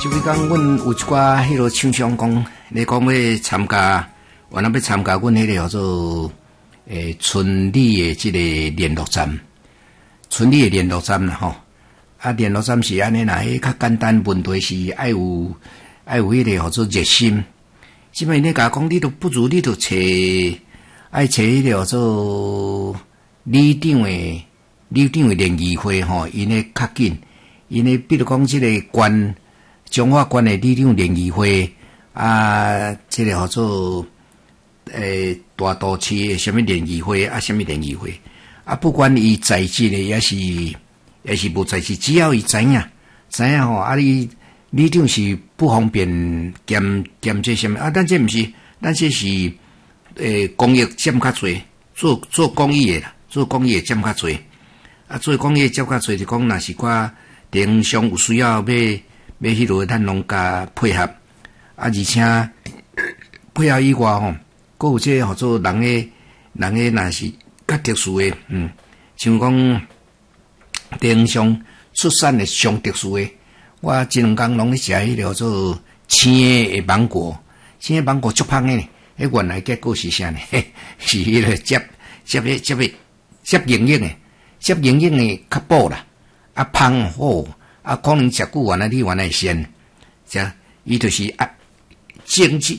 即位讲，阮有一寡迄个厂商讲，你讲要参加，原来要参加阮迄个叫做村里的即个联络站，村里的联络站啦吼。啊，联络站是安尼啦，迄较简单，问题是爱有迄个叫做热心。即摆你甲讲，你都不如你都找迄个叫做里长的联谊会吼，因咧较紧，因咧比如讲即个中华县的里长联谊会啊，即个叫做大都市的什么联谊会啊，什么联谊会啊，不管伊在职的也是无在职，只要伊知影吼，啊你里长是不方便兼这什么啊，咱这毋是，咱这是公益占较侪，做公益的啦，做公益的占较侪啊，做公益的占较侪就讲若是寡地方上有需要要迄落咱拢甲配合啊，而且配合以外吼，佫有这叫做人诶若是较特殊诶，像讲地方上出产诶上特殊诶，我这两工拢咧食迄个叫做青诶芒果，青诶芒果足芳诶，迄原来结果是啥呢？是迄个接营养诶，接营养诶较补啦，啊芳好。啊，可能食久原来你原来先，伊就是啊，经济